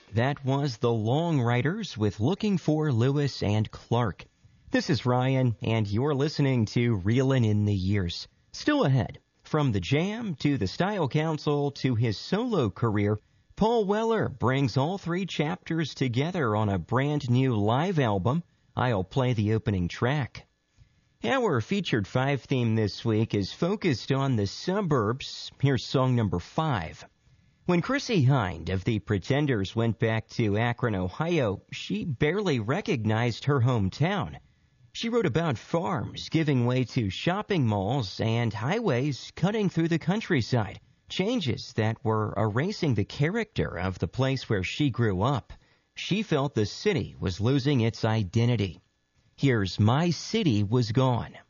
That was the Long Riders with Looking for Lewis and Clark. This is Ryan, and you're listening to Reelin' in the Years. Still ahead, from the Jam to the Style Council to his solo career, Paul Weller brings all three chapters together on a brand new live album. I'll play the opening track. Our featured 5 theme this week is focused on the suburbs. Here's song number 5. When Chrissie Hynde of the Pretenders went back to Akron, Ohio, she barely recognized her hometown. She wrote about farms giving way to shopping malls and highways cutting through the countryside, changes that were erasing the character of the place where she grew up. She felt the city was losing its identity. Here's My City Was Gone.